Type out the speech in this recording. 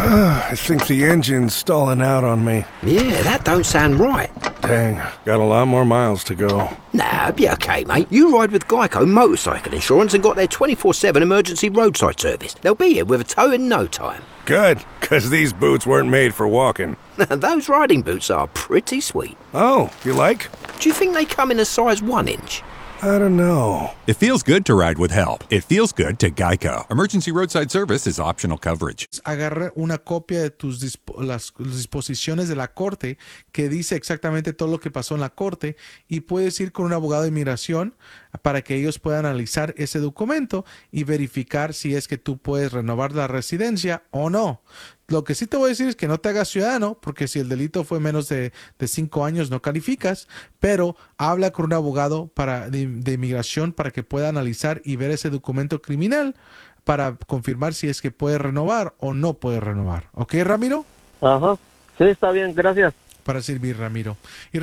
I think the engine's stalling out on me. Yeah, that don't sound right. Dang, got a lot more miles to go. Nah, it'll be okay, mate. You ride with Geico Motorcycle Insurance and got their 24/7 emergency roadside service. They'll be here with a tow in no time. Good, because these boots weren't made for walking. Those riding boots are pretty sweet. Oh, you like? Do you think they come in a size 1 inch? I don't know. It feels good to ride with help. It feels good to Geico. Emergency roadside service is optional coverage. Agarra una copia de las disposiciones de la corte que dice exactamente todo lo que pasó en la corte y puedes ir con un abogado de inmigración para que ellos puedan analizar ese documento y verificar si es que tú puedes renovar la residencia o no. Lo que sí te voy a decir es que no te hagas ciudadano, porque si el delito fue menos de 5 años no calificas, pero habla con un abogado de inmigración para que pueda analizar y ver ese documento criminal para confirmar si es que puede renovar o no puede renovar. ¿Ok, Ramiro? Ajá. Sí, está bien, gracias. Para servir, Ramiro. Y